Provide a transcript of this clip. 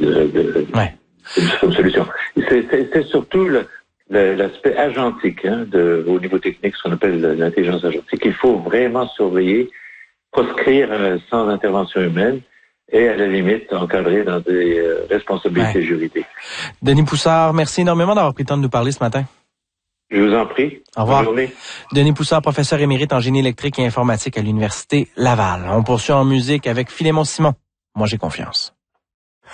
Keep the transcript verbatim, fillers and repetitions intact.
de, de, ouais. comme solution. C'est, c'est, c'est surtout le, le, l'aspect agentique hein, de, au niveau technique, ce qu'on appelle l'intelligence agentique. Il faut vraiment surveiller, proscrire euh, sans intervention humaine et à la limite encadrer dans des euh, responsabilités ouais. juridiques. Denis Poussard, merci énormément d'avoir pris le temps de nous parler ce matin. Je vous en prie. Au revoir. Bonne journée. Denis Poussard, professeur émérite en génie électrique et informatique à l'Université Laval. On poursuit en musique avec Philémon Simon. Moi, j'ai confiance.